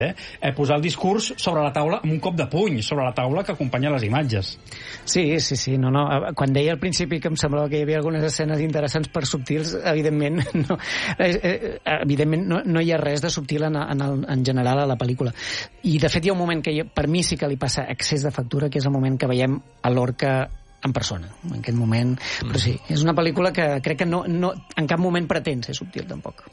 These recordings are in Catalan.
posar el discurs sobre la taula amb un cop de puny sobre la taula que acompanya les imatges. Sí. No. Quan deia al principi que em semblava que hi havia algunes escenes interessants per subtils, evidentment no hi ha res de subtil en general a la pel·lícula. I de fet hi ha un moment que per mi sí que li passa excés de factura, que és el moment que veiem a Lorca en persona, en aquest moment. Però sí, és una pel·lícula que crec que no en cap moment pretén ser subtil, tampoc.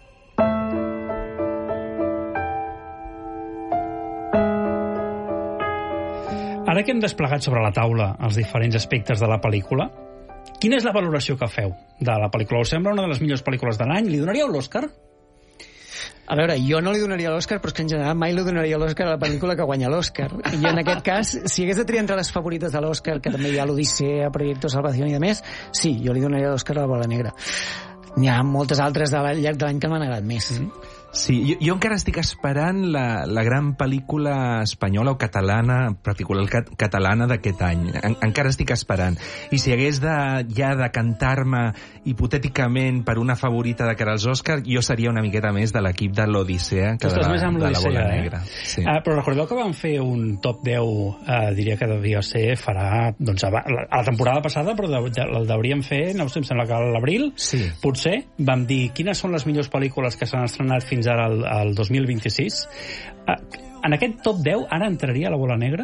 Ara que hem desplegat sobre la taula els diferents aspectes de la pel·lícula, quina és la valoració que feu de la pel·lícula? Us sembla una de les millors pel·lícules de l'any? Li donaríeu l'Oscar? A veure, jo no li donaria l'Oscar, però és que en general mai li donaria l'Oscar a la pel·lícula que guanya l'Oscar. I en aquest cas, si hagués de triar entre les favorites de l'Oscar, que també hi ha l'Odissea, Proyecto Salvación i de més, sí, jo li donaria l'Oscar a la Bola Negra. N'hi ha moltes altres al llarg de l'any que m'han agradat més. Sí, jo encara estic esperant la gran pel·lícula espanyola o catalana, en particular catalana d'aquest any. Encara estic esperant. I si hagués ja de cantar-me hipotèticament per una favorita de cara als Oscars, jo seria una miqueta més de l'equip de l'Odissea que de la Bola Negra. Sí. Però recordeu que vam fer un top 10, diria que devia ser, farà a la temporada passada, però el devríem fer, no sé, em sembla que a l'abril, sí. Potser, vam dir quines són les millors pel·lícules que s'han estrenat fins ara al 2026. En aquest top 10 ara entraria la Bola Negra?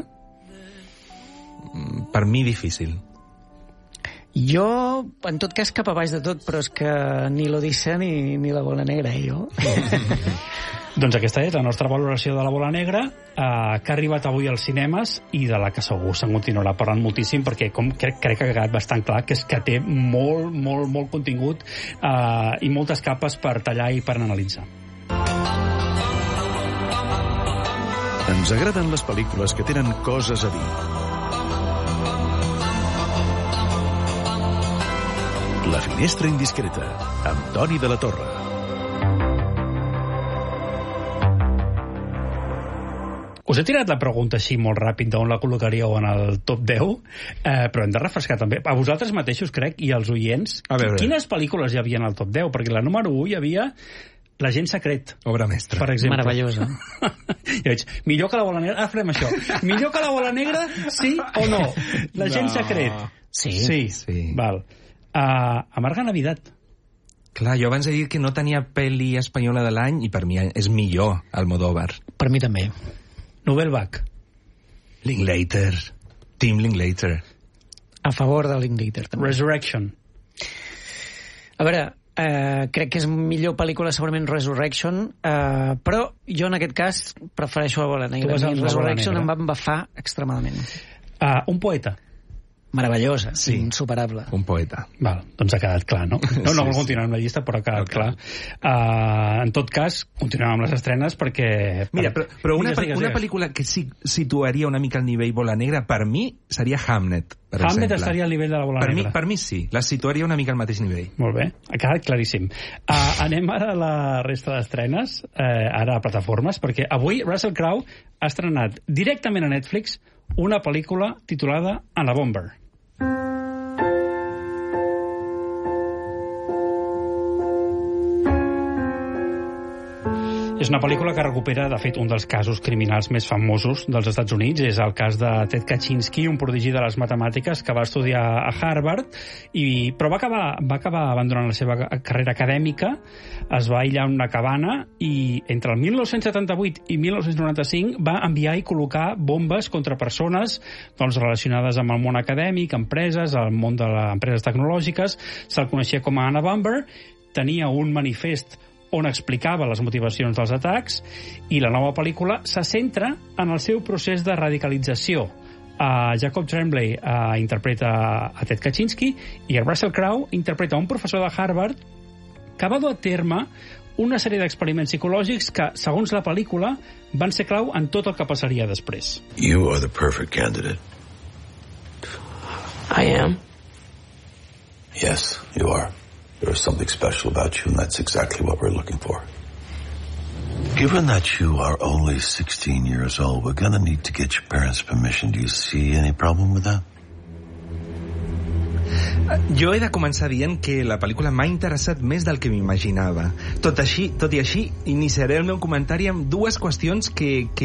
Per mi difícil. Jo, en tot cas, cap a baix de tot, però és que ni l'Odissea ni la Bola Negra, jo. Doncs aquesta és la nostra valoració de la Bola Negra, que ha arribat avui als cinemes i de la que segur se'n continuarà parlant moltíssim, perquè crec que ha quedat bastant clar que és que té molt contingut i moltes capes per tallar i per analitzar. Ens agraden les pel·lícules que tenen coses a dir. La finestra indiscreta, amb Toni de la Torre. Us he tirat la pregunta així molt ràpid d'on la col·locaríeu en el top 10, però hem de refrescar també a vosaltres mateixos, crec, i als oients. Quines pel·lícules hi havia en el top 10? Perquè la número 1 hi havia L'agent secret. Obra mestra. Per exemple. Meravellosa. Jo veig, millor que la Bola Negra... Ara farem això. Millor que la Bola Negra, sí o no? L'agent secret. Sí. Val. Amarga Navidad. Clar, jo abans he dit que no tenia pel·li espanyola de l'any i per mi és millor Almodóvar. Per mi també. Nouvelle Vague. Linklater. Team Linklater. A favor de Linklater, també. Resurrection. A veure, crec que és millor pel·lícula segurament Resurrection, però jo en aquest cas prefereixo la Bola Negra. Resurrection em va embafar extremadament. Un poeta. Meravellosa, sí. Insuperable. Un poeta. Val, doncs ha quedat clar, no? No vol continuar amb la llista, però ha quedat clar. En tot cas, continuem amb les estrenes perquè... Mira, però una pel·lícula que sí situaria una mica al nivell Bola Negra, per mi, seria Hamlet, per Hamlet exemple. Estaria al nivell de la Bola Negra. Per mi sí, la situaria una mica al mateix nivell. Molt bé, ha quedat claríssim. Anem ara a la resta d'estrenes, ara a plataformes, perquè avui Russell Crowe ha estrenat directament a Netflix una pel·lícula titulada A la Bomber. És una pel·lícula que recupera, de fet, un dels casos criminals més famosos dels Estats Units. És el cas de Ted Kaczynski, un prodigi de les matemàtiques que va estudiar a Harvard, però va acabar abandonant la seva carrera acadèmica, es va aïllar en una cabana i entre el 1978 i 1995 va enviar i col·locar bombes contra persones relacionades amb el món acadèmic, empreses, el món de les empreses tecnològiques. Se'l coneixia com a Anna Bomber, tenia un manifest on explicava les motivacions dels atacs, i la nova pel·lícula se centra en el seu procés de radicalització. Jacob Tremblay interpreta a Ted Kaczynski i Russell Crowe interpreta un professor de Harvard que va dur a terme una sèrie d'experiments psicològics que, segons la pel·lícula, van ser clau en tot el que passaria després. You are the perfect candidate. I am? Yes, you are. There is something special about you, and that's exactly what we're looking for. Given that you are only 16 years old, we're going to need to get your parents' permission. Do you see any problem with that? Jo he de començar dient que la pel·lícula m'ha interessat més del que m'imaginava. Tot i així, iniciaré el meu comentari amb dues qüestions que